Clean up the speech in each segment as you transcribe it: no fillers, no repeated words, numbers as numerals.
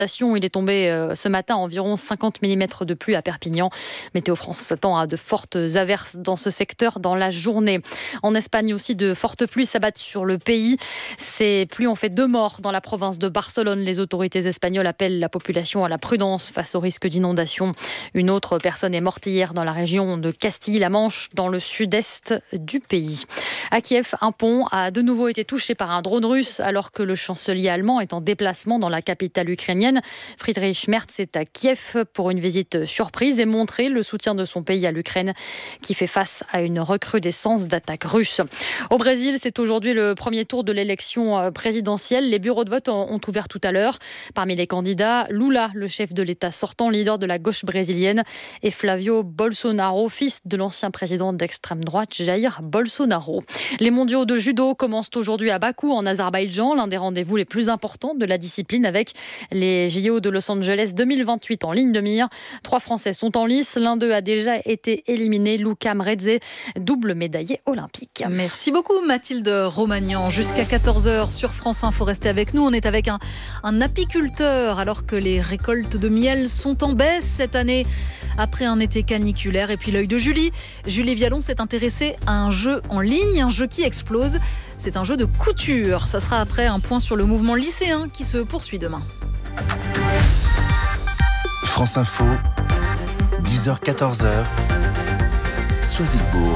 Il est tombé ce matin environ 50 mm de pluie à Perpignan. Météo France s'attend à de fortes averses dans ce secteur dans la journée. En Espagne aussi, de fortes pluies s'abattent sur le pays. Ces pluies ont fait 2 morts dans la province de Barcelone. Les autorités espagnoles appellent la population à la prudence face au risque d'inondation. Une autre personne est morte hier dans la région de Castille-La Manche, dans le sud-est du pays. À Kiev, un pont a de nouveau été touché par un drone russe alors que le chancelier allemand est en déplacement dans la capitale ukrainienne. Friedrich Merz est à Kiev pour une visite surprise et montrer le soutien de son pays à l'Ukraine qui fait face à une recrudescence d'attaques russes. Au Brésil, c'est aujourd'hui le premier tour de l'élection présidentielle. Les bureaux de vote ont ouvert tout à l'heure. Parmi les candidats, Lula, le chef de l'État sortant, leader de la gauche brésilienne, et Flavio Bolsonaro, fils de l'ancien président d'extrême droite Jair Bolsonaro. Les mondiaux de judo commencent aujourd'hui à Bakou, en Azerbaïdjan, l'un des rendez-vous les plus importants de la discipline avec les JO de Los Angeles 2028 en ligne de mire. 3 Français sont en lice. L'un d'eux a déjà été éliminé, Luca Mredze, double médaillé olympique. Merci beaucoup Mathilde Romagnan. Jusqu'à 14h sur France Info, restez avec nous. On est avec un apiculteur alors que les récoltes de miel sont en baisse cette année après un été caniculaire. Et puis l'œil de Julie Vialon s'est intéressée à un jeu en ligne, un jeu qui explose. C'est un jeu de couture. Ça sera après un point sur le mouvement lycéen qui se poursuit demain. France Info, 10h-14h, Soisigbourg.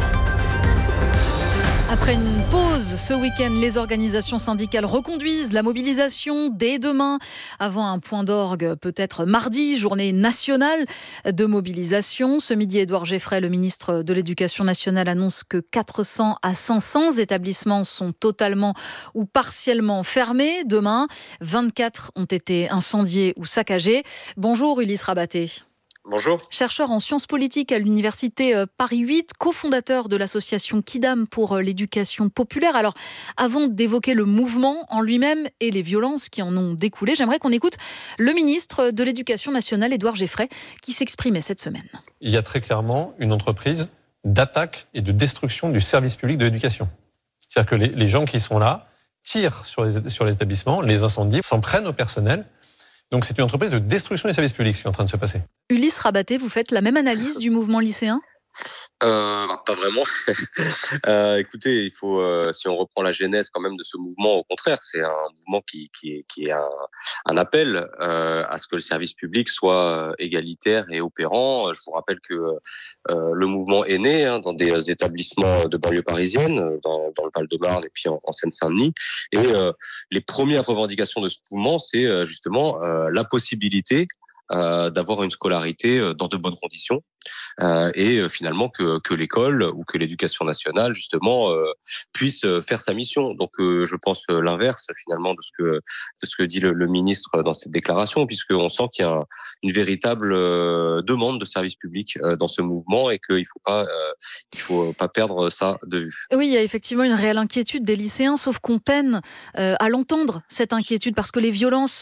Après une pause ce week-end, les organisations syndicales reconduisent la mobilisation dès demain. Avant un point d'orgue, peut-être mardi, journée nationale de mobilisation. Ce midi, Édouard Geffray, le ministre de l'Éducation nationale, annonce que 400 à 500 établissements sont totalement ou partiellement fermés. Demain, 24 ont été incendiés ou saccagés. Bonjour Ulysse Rabaté. Bonjour. Chercheur en sciences politiques à l'université Paris 8, cofondateur de l'association Kidam pour l'éducation populaire. Alors, avant d'évoquer le mouvement en lui-même et les violences qui en ont découlé, j'aimerais qu'on écoute le ministre de l'Éducation nationale, Édouard Geffray, qui s'exprimait cette semaine. Il y a très clairement une entreprise d'attaque et de destruction du service public de l'éducation. C'est-à-dire que les gens qui sont là tirent sur les établissements, les incendient, s'en prennent au personnel. Donc c'est une entreprise de destruction des services publics ce qui est en train de se passer. Ulysse Rabaté, vous faites la même analyse du mouvement lycéen ? Pas vraiment. Écoutez, il faut, si on reprend la genèse quand même de ce mouvement, au contraire, c'est un mouvement qui est un appel à ce que le service public soit égalitaire et opérant. Je vous rappelle que le mouvement est né dans des établissements de banlieue parisienne, dans le Val-de-Marne et puis en Seine-Saint-Denis. Et les premières revendications de ce mouvement, c'est justement la possibilité d'avoir une scolarité dans de bonnes conditions et finalement que l'école ou que l'éducation nationale justement puisse faire sa mission. Donc je pense l'inverse finalement de ce que dit le ministre dans cette déclaration, puisqu'on sent qu'il y a une véritable demande de service public dans ce mouvement et qu'il faut pas perdre ça de vue. Oui, il y a effectivement une réelle inquiétude des lycéens, sauf qu'on peine à l'entendre, cette inquiétude, parce que les violences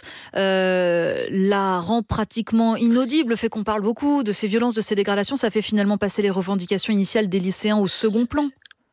la rend pratiquement inaudible. Le fait qu'on parle beaucoup de ces violences, de ces dégradations, ça fait finalement passer les revendications initiales des lycéens au second plan.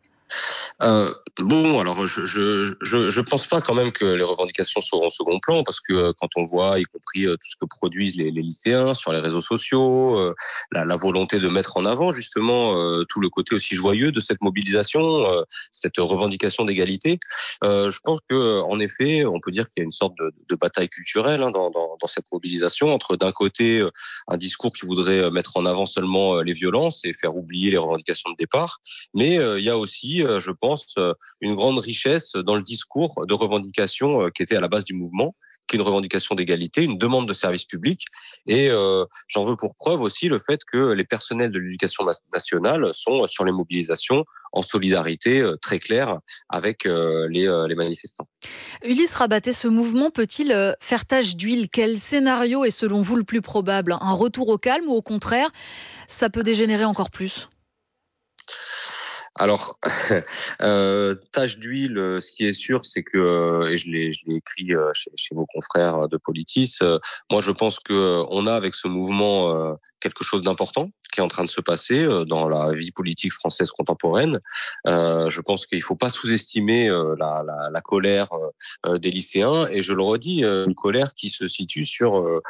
Bon, alors je pense pas quand même que les revendications seront au second plan, parce que quand on voit, y compris tout ce que produisent les lycéens sur les réseaux sociaux, la volonté de mettre en avant justement tout le côté aussi joyeux de cette mobilisation, cette revendication d'égalité, je pense que en effet, on peut dire qu'il y a une sorte de bataille culturelle dans cette mobilisation entre d'un côté un discours qui voudrait mettre en avant seulement les violences et faire oublier les revendications de départ, mais il y a aussi je pense, une grande richesse dans le discours de revendication qui était à la base du mouvement, qui est une revendication d'égalité, une demande de service public. Et j'en veux pour preuve aussi le fait que les personnels de l'éducation nationale sont sur les mobilisations en solidarité très claire avec les manifestants. Ulysse Rabaté, ce mouvement peut-il faire tache d'huile ? Quel scénario est selon vous le plus probable ? Un retour au calme ou au contraire, ça peut dégénérer encore plus ? Alors, tache d'huile, ce qui est sûr, c'est que, et je l'ai écrit chez vos confrères de Politis, moi je pense que on a avec ce mouvement quelque chose d'important qui est en train de se passer dans la vie politique française contemporaine. Je pense qu'il ne faut pas sous-estimer la colère des lycéens, et je le redis, une colère qui se situe sur